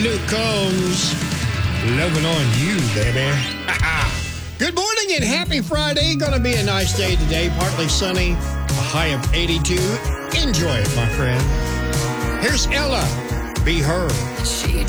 Luke Combs. Loving on you, baby. Good morning and happy Friday. Gonna be a nice day today. Partly sunny, a high of 82. Enjoy it, my friend. Here's Ella. Be Her. She